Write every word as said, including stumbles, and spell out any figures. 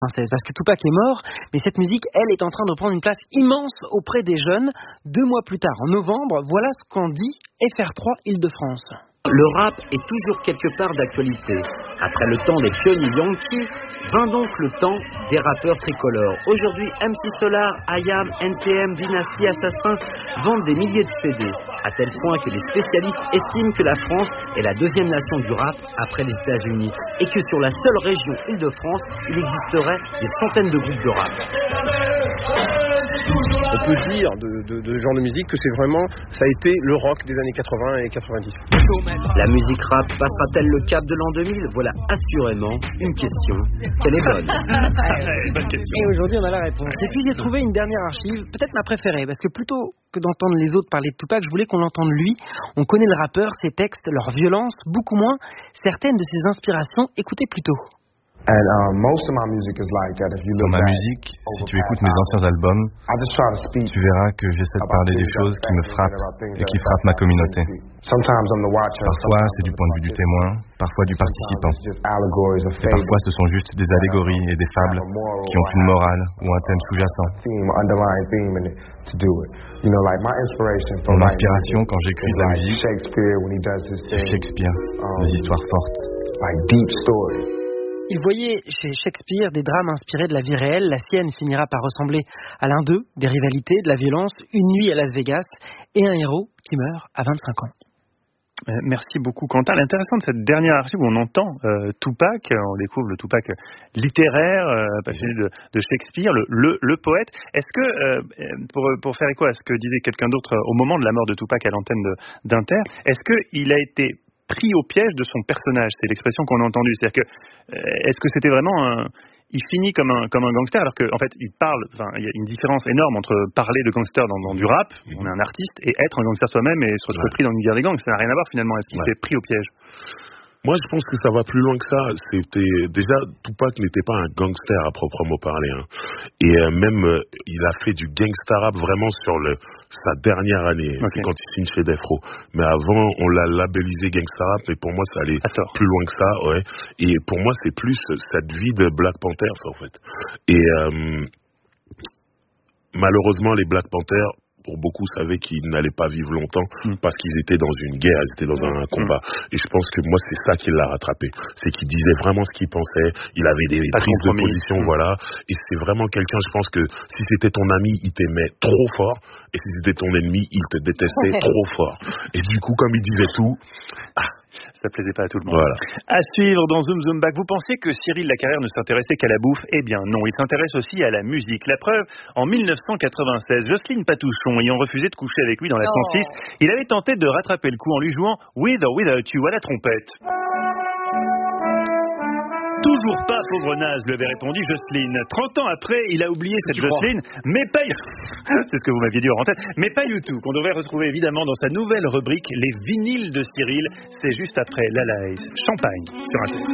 française, parce que Tupac est mort, mais cette musique, elle, est en train de prendre une place immense auprès des jeunes. Deux mois plus tard, en novembre, voilà ce qu'en dit F R trois Île-de-France. Le rap est toujours quelque part d'actualité. Après le temps des pionniers Yankees, vint donc le temps des rappeurs tricolores. Aujourd'hui, M C Solar, I A M, N T M, Dynasty, Assassin vendent des milliers de C D, à tel point que les spécialistes estiment que la France est la deuxième nation du rap après les États-Unis et que sur la seule région Île-de-France, il existerait des centaines de groupes de rap. On peut dire de, de, de genre de musique que c'est vraiment, ça a été le rock des années quatre-vingts et quatre-vingt-dix. La musique rap passera-t-elle le cap de l'an deux mille? Voilà assurément une question. Quelle est bonne? Bonne question. Et aujourd'hui, on a la réponse. Et puis, j'ai trouvé une dernière archive, peut-être ma préférée, parce que plutôt que d'entendre les autres parler de Tupac, je voulais qu'on l'entende lui. On connaît le rappeur, ses textes, leur violence, beaucoup moins certaines de ses inspirations. Écoutez plutôt. And, um, most of my music is like that. If you look Dans ma back, musique, si tu écoutes mes anciens albums, I just try to speak tu verras que j'essaie de parler des choses qui me frappent et qui frappent ma communauté. Sometimes I'm the watcher. Parfois, c'est du point de vue du témoin, parfois du participant. Et parfois, ce sont juste des allégories et des fables qui ont une morale ou un thème sous-jacent. Mon inspiration quand j'écris de la musique, c'est Shakespeare, des histoires fortes. Il voyait chez Shakespeare des drames inspirés de la vie réelle. La sienne finira par ressembler à l'un d'eux, des rivalités, de la violence, une nuit à Las Vegas et un héros qui meurt à vingt-cinq ans. Euh, merci beaucoup Quentin. L'intéressant de cette dernière archive où on entend euh, Tupac, on découvre le Tupac littéraire, euh, passionné de, de Shakespeare, le, le, le poète. Est-ce que, euh, pour, pour faire écho à ce que disait quelqu'un d'autre au moment de la mort de Tupac à l'antenne de, d'Inter, est-ce qu'il a été pris au piège de son personnage? C'est l'expression qu'on a entendue. C'est-à-dire que, euh, est-ce que c'était vraiment un... Il finit comme un, comme un gangster, alors qu'en fait, il parle... Enfin, il y a une différence énorme entre parler de gangster dans, dans du rap, on est un artiste, et être un gangster soi-même et se retrouver ouais. pris dans une guerre des gangs. Ça n'a rien à voir, finalement. Est-ce qu'il ouais. s'est pris au piège? Moi, je pense que ça va plus loin que ça. C'était déjà, Tupac n'était pas un gangster à proprement parler, hein. Et euh, même, euh, il a fait du gangsta rap vraiment sur le sa dernière année, okay. c'est quand il signe chez Death Row. Mais avant, on l'a labellisé gangsta rap, et pour moi, ça allait plus loin que ça, ouais. Et pour moi, c'est plus cette vie de Black Panthers, en fait. Et euh, malheureusement, les Black Panthers, pour beaucoup, savaient qu'ils n'allaient pas vivre longtemps mm. parce qu'ils étaient dans une guerre, ils étaient dans un combat. Mm. Et je pense que moi, c'est ça qui l'a rattrapé. C'est qu'il disait vraiment ce qu'il pensait, il avait des pas prises de position, mm. voilà. Et c'est vraiment quelqu'un, je pense que si c'était ton ami, il t'aimait trop fort. Et si c'était ton ennemi, il te détestait trop fort. Et du coup, comme il disait tout... Ah, ça plaisait pas à tout le monde. Voilà. À suivre dans Zoom Zoom Back. Vous pensiez que Cyril Lacarrière ne s'intéressait qu'à la bouffe? Eh bien non, il s'intéresse aussi à la musique. La preuve, en dix-neuf cent quatre-vingt-seize, Jocelyne Patouchon ayant refusé de coucher avec lui dans la cent six, il avait tenté de rattraper le coup en lui jouant With or Without You à la trompette. Toujours pas, pauvre naze, lui avait répondu Jocelyne. trente ans après, il a oublié cette Jocelyne, mais pas... C'est ce que vous m'aviez dit hors antenne, mais pas du tout, qu'on devrait retrouver évidemment dans sa nouvelle rubrique, les vinyles de Cyril. C'est juste après Lala Ace, Champagne, sur Inter.